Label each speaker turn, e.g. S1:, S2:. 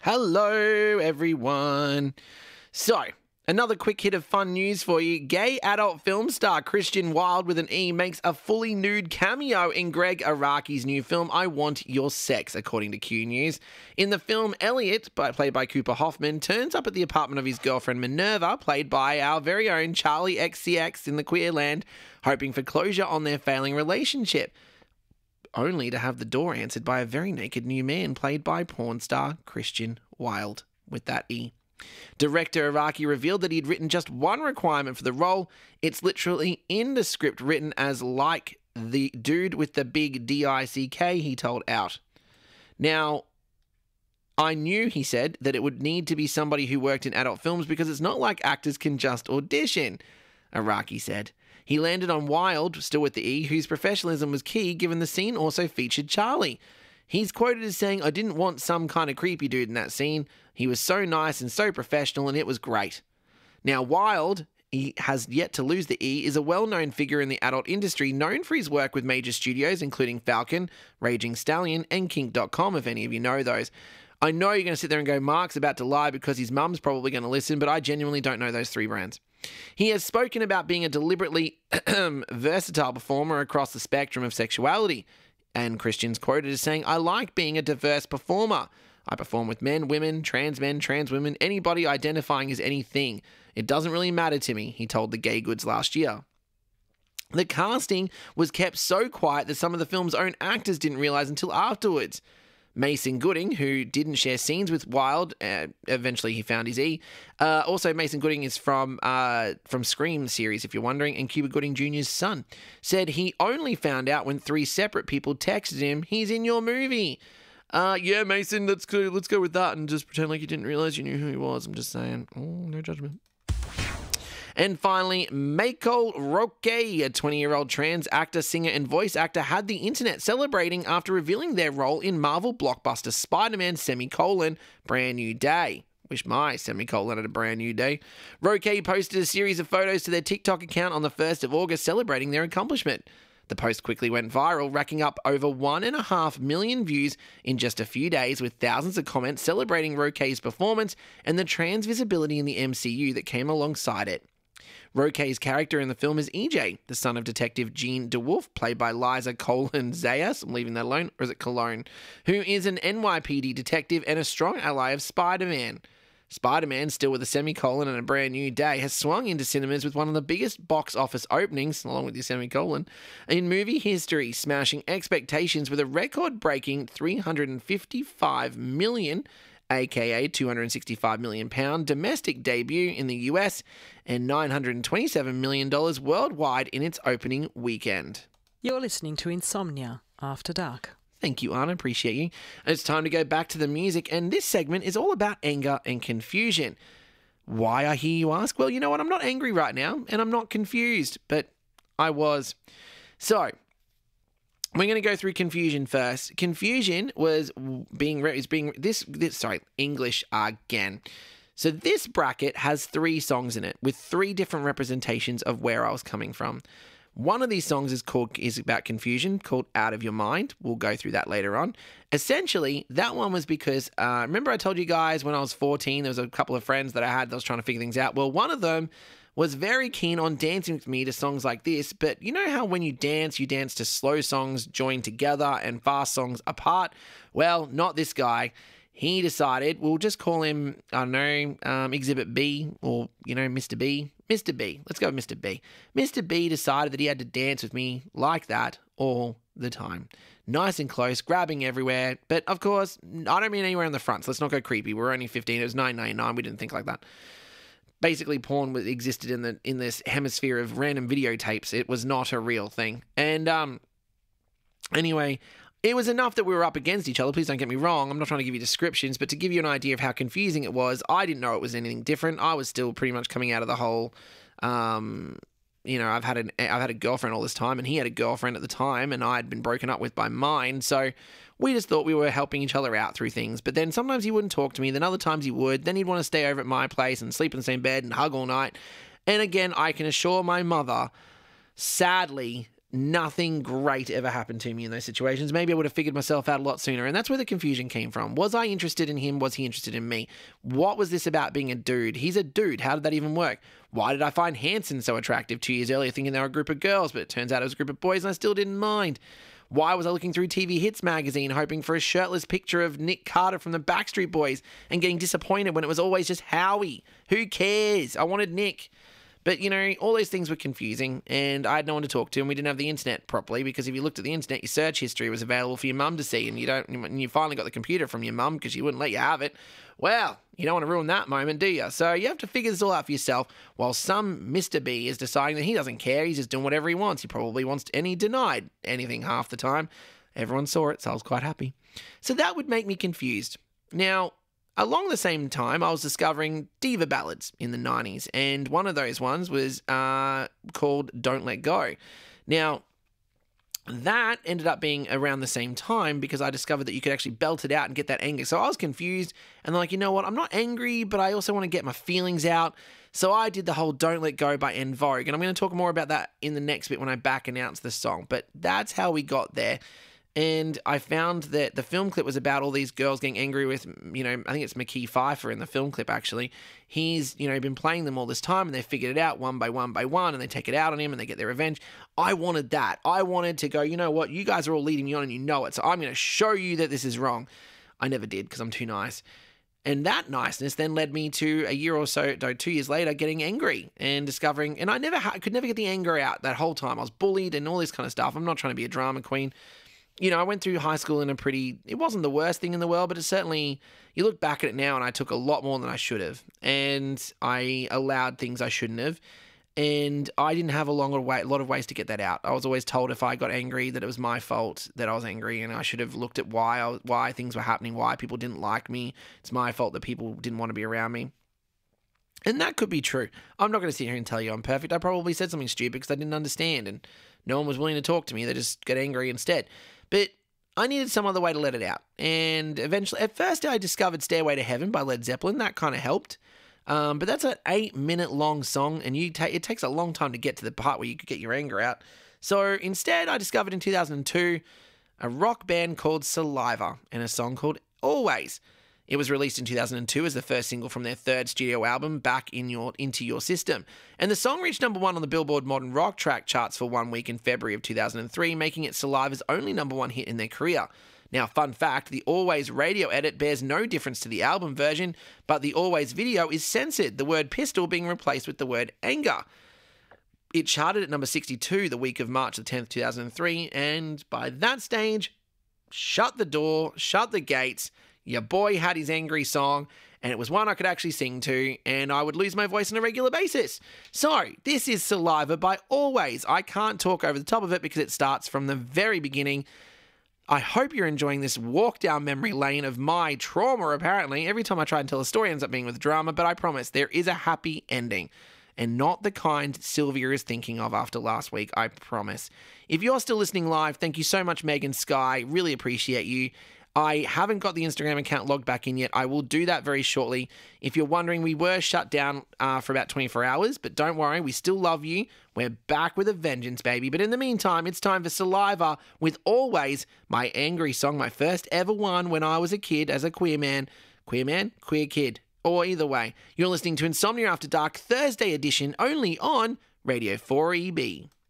S1: Hello, everyone. So, another quick hit of fun news for you. Gay adult film star Christian Wilde with an E makes a fully nude cameo in Greg Araki's new film, I Want Your Sex, according to Q News. In the film, Elliot, played by Cooper Hoffman, turns up at the apartment of his girlfriend Minerva, played by our very own Charlie XCX in the queer land, hoping for closure on their failing relationship, only to have the door answered by a very naked new man played by porn star Christian Wilde, with that E. Director Araki revealed that he'd written just one requirement for the role. It's literally in the script written as like the dude with the big D-I-C-K, he told Out. Now, I knew, he said, that it would need to be somebody who worked in adult films because it's not like actors can just audition, Araki said. He landed on Wilde, still with the E, whose professionalism was key given the scene also featured Charlie. He's quoted as saying, I didn't want some kind of creepy dude in that scene. He was so nice and so professional and it was great. Now Wilde, he has yet to lose the E, is a well-known figure in the adult industry, known for his work with major studios including Falcon, Raging Stallion and Kink.com, if any of you know those. I know you're going to sit there and go, Mark's about to lie because his mum's probably going to listen, but I genuinely don't know those three brands. He has spoken about being a deliberately versatile performer across the spectrum of sexuality, and Christian's quoted as saying, I like being a diverse performer. I perform with men, trans women, anybody identifying as anything. It doesn't really matter to me, he told the Gay Goods last year. The casting was kept so quiet that some of the film's own actors didn't realise until afterwards. Mason Gooding, who didn't share scenes with Wilde, eventually he found his E. Also, Mason Gooding is from Scream series, if you're wondering, and Cuba Gooding Jr.'s son, said he only found out when 3 separate people texted him, he's in your movie. Yeah, Mason, let's go with that and just pretend like you didn't realise you knew who he was. I'm just saying, no judgment. And finally, Michael Roque, a 20-year-old trans actor, singer, and voice actor, had the internet celebrating after revealing their role in Marvel blockbuster Spider-Man: Brand New Day. Wish my semicolon had a brand new day. Roque posted a series of photos to their TikTok account on the 1st of August celebrating their accomplishment. The post quickly went viral, racking up over 1.5 million views in just a few days, with thousands of comments celebrating Roque's performance and the trans visibility in the MCU that came alongside it. Roque's character in the film is EJ, the son of Detective Jean DeWolf, played by Liza Zayas, I'm leaving that alone, or is it Cologne, who is an NYPD detective and a strong ally of Spider-Man. Spider-Man, still with a semicolon and a brand new day, has swung into cinemas with one of the biggest box office openings, along with your semicolon, in movie history, smashing expectations with a record-breaking $355 million, aka £265 million domestic debut in the US and $927 million worldwide in its opening weekend.
S2: You're listening to Insomnia After Dark.
S1: Thank you, Anna. Appreciate you. And it's time to go back to the music, and this segment is all about anger and confusion. Why, I hear you ask? Well, you know what? I'm not angry right now, and I'm not confused, but I was. So, we're going to go through confusion first. Confusion was English again. So this bracket has 3 songs in it with 3 different representations of where I was coming from. One of these songs is about confusion, called Out of Your Mind. We'll go through that later on. Essentially, that one was because, remember I told you guys when I was 14, there was a couple of friends that I had that was trying to figure things out. Well, one of them was very keen on dancing with me to songs like this, but you know how when you dance to slow songs joined together and fast songs apart? Well, not this guy. He decided, we'll just call him, I don't know, Exhibit B, or, Mr. B. Mr. B. Let's go with Mr. B. Mr. B decided that he had to dance with me like that all the time. Nice and close, grabbing everywhere. But, of course, I don't mean anywhere in the front, so let's not go creepy. We're only 15. It was 1999. We didn't think like that. Basically, porn existed in this hemisphere of random videotapes. It was not a real thing. And, anyway, it was enough that we were up against each other. Please don't get me wrong. I'm not trying to give you descriptions, but to give you an idea of how confusing it was, I didn't know it was anything different. I was still pretty much coming out of the whole, I've had a girlfriend all this time, and he had a girlfriend at the time, and I had been broken up with by mine. So we just thought we were helping each other out through things. But then sometimes he wouldn't talk to me. Then other times he would. Then he'd want to stay over at my place and sleep in the same bed and hug all night. And again, I can assure my mother, sadly, nothing great ever happened to me in those situations. Maybe I would have figured myself out a lot sooner. And that's where the confusion came from. Was I interested in him? Was he interested in me? What was this about being a dude? He's a dude. How did that even work? Why did I find Hanson so attractive 2 years earlier, thinking they were a group of girls, but it turns out it was a group of boys and I still didn't mind? Why was I looking through TV Hits magazine hoping for a shirtless picture of Nick Carter from the Backstreet Boys and getting disappointed when it was always just Howie? Who cares? I wanted Nick. But, all those things were confusing, and I had no one to talk to, and we didn't have the internet properly, because if you looked at the internet, your search history was available for your mum to see, and you finally got the computer from your mum because she wouldn't let you have it. Well, you don't want to ruin that moment, do you? So you have to figure this all out for yourself, while some Mr. B is deciding that he doesn't care, he's just doing whatever he wants. He probably wants to, and he denied anything half the time. Everyone saw it, so I was quite happy. So that would make me confused. Now, along the same time, I was discovering diva ballads in the 90s, and one of those ones was called Don't Let Go. Now, that ended up being around the same time because I discovered that you could actually belt it out and get that anger. So I was confused, and like, you know what, I'm not angry, but I also want to get my feelings out. So I did the whole Don't Let Go by En Vogue, and I'm going to talk more about that in the next bit when I back announce the song. But that's how we got there. And I found that the film clip was about all these girls getting angry with, I think it's Mekhi Phifer in the film clip, actually. He's, been playing them all this time, and they figured it out one by one by one, and they take it out on him, and they get their revenge. I wanted that. I wanted to go, you know what, you guys are all leading me on, and you know it, so I'm going to show you that this is wrong. I never did, because I'm too nice. And that niceness then led me to a year or so, 2 years later, getting angry and discovering, and I could never get the anger out that whole time. I was bullied and all this kind of stuff. I'm not trying to be a drama queen. I went through high school in it wasn't the worst thing in the world, but it certainly, you look back at it now and I took a lot more than I should have. And I allowed things I shouldn't have. And I didn't have a lot of ways to get that out. I was always told if I got angry that it was my fault that I was angry, and I should have looked at why things were happening, why people didn't like me. It's my fault that people didn't want to be around me. And that could be true. I'm not going to sit here and tell you I'm perfect. I probably said something stupid because I didn't understand and no one was willing to talk to me. They just got angry instead. But I needed some other way to let it out. And eventually, at first I discovered Stairway to Heaven by Led Zeppelin. That kind of helped. But that's an 8-minute long song, and it takes a long time to get to the part where you could get your anger out. So instead, I discovered in 2002 a rock band called Saliva and a song called Always. It was released in 2002 as the first single from their third studio album, Back Into Your System. And the song reached number 1 on the Billboard Modern Rock Track charts for 1 week in February of 2003, making it Saliva's only number 1 hit in their career. Now, fun fact, the Always radio edit bears no difference to the album version, but the Always video is censored, the word pistol being replaced with the word anger. It charted at number 62 the week of March the 10th, 2003, and by that stage, shut the door, shut the gates. Your boy had his angry song, and it was one I could actually sing to, and I would lose my voice on a regular basis. So, this is Saliva by Always. I can't talk over the top of it because it starts from the very beginning. I hope you're enjoying this walk down memory lane of my trauma, apparently. Every time I try and tell a story, it ends up being with drama, but I promise there is a happy ending. And not the kind Sylvia is thinking of after last week, I promise. If you're still listening live, thank you so much, Megan Sky. Really appreciate you. I haven't got the Instagram account logged back in yet. I will do that very shortly. If you're wondering, we were shut down for about 24 hours, but don't worry, we still love you. We're back with a vengeance, baby. But in the meantime, it's time for Saliva with Always, my angry song, my first ever one when I was a kid as a queer man. Queer man? Queer kid. Or either way, you're listening to Insomnia After Dark Thursday edition only on Radio 4EB.